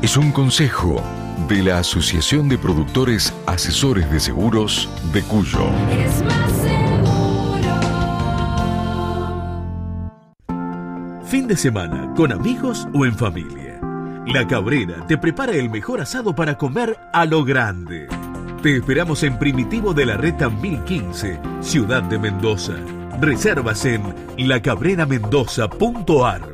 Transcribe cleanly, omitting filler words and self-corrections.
es un consejo de la Asociación de Productores Asesores de Seguros de Cuyo. Es más seguro. Fin de semana, con amigos o en familia. La Cabrera te prepara el mejor asado para comer a lo grande. Te esperamos en Primitivo de la Reta 1015, Ciudad de Mendoza. Reservas en lacabrenamendoza.ar.